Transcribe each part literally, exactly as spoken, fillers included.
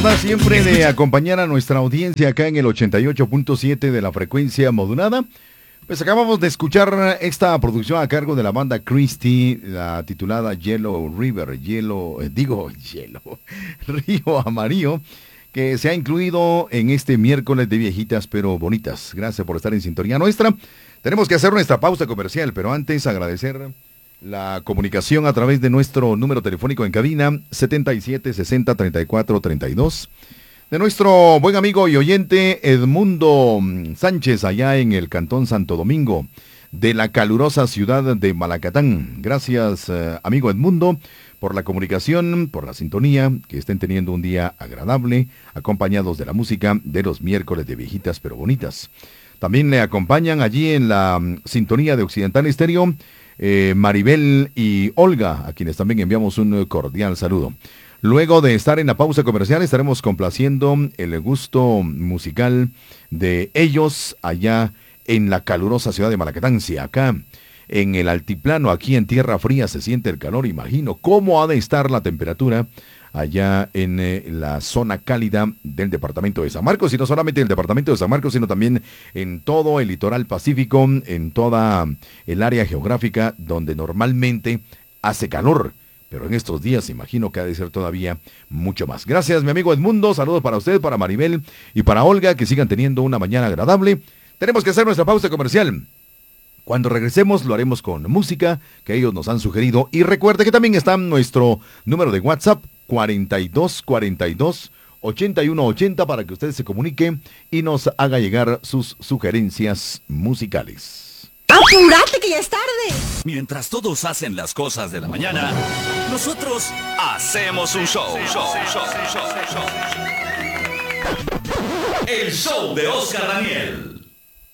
¿verdad? Siempre de acompañar a nuestra audiencia acá en el ochenta y ocho punto siete de la frecuencia modulada. Pues acabamos de escuchar esta producción a cargo de la banda Christie, la titulada Yellow River, Hielo, eh, digo, Hielo, Río Amarillo, que se ha incluido en este miércoles de viejitas pero bonitas. Gracias por estar en sintonía nuestra. Tenemos que hacer nuestra pausa comercial, pero antes agradecer la comunicación a través de nuestro número telefónico en cabina setenta y siete sesenta treinta y cuatro treinta y dos. De nuestro buen amigo y oyente Edmundo Sánchez, allá en el Cantón Santo Domingo, de la calurosa ciudad de Malacatán. Gracias, eh, amigo Edmundo, por la comunicación, por la sintonía, que estén teniendo un día agradable, acompañados de la música de los miércoles de viejitas pero bonitas. También le acompañan allí en la um, sintonía de Occidental Estéreo, eh, Maribel y Olga, a quienes también enviamos un cordial saludo. Luego de estar en la pausa comercial, estaremos complaciendo el gusto musical de ellos allá en la calurosa ciudad de Malacatán. Si acá en el altiplano, aquí en tierra fría, se siente el calor, imagino cómo ha de estar la temperatura allá en eh, la zona cálida del departamento de San Marcos, y no solamente en el departamento de San Marcos, sino también en todo el litoral pacífico, en toda el área geográfica donde normalmente hace calor. Pero en estos días imagino que ha de ser todavía mucho más. Gracias, mi amigo Edmundo. Saludos para usted, para Maribel y para Olga. Que sigan teniendo una mañana agradable. Tenemos que hacer nuestra pausa comercial. Cuando regresemos lo haremos con música que ellos nos han sugerido. Y recuerde que también está nuestro número de WhatsApp cuarenta y dos cuarenta y dos ochenta y uno ochenta para que usted se comunique y nos haga llegar sus sugerencias musicales. ¡Apúrate que ya es tarde! Mientras todos hacen las cosas de la mañana, nosotros hacemos un show. show, show, show, show. El show de Oscar Daniel.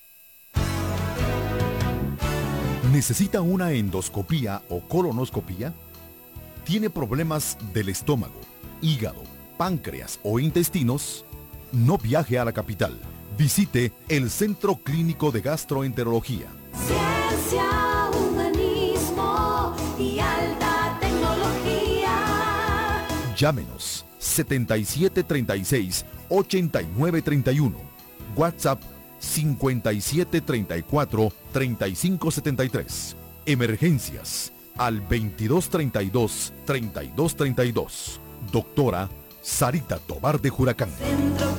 ¿Necesita una endoscopía o colonoscopía? ¿Tiene problemas del estómago, hígado, páncreas o intestinos? No viaje a la capital. Visite el Centro Clínico de Gastroenterología. Ciencia, humanismo y alta tecnología. Llámenos setenta y siete treinta y seis ochenta y nueve treinta y uno. WhatsApp cincuenta y siete treinta y cuatro treinta y cinco setenta y tres. Emergencias al veintidós treinta y dos treinta y dos treinta y dos. Doctora Sarita Tobar de Juracán. Centro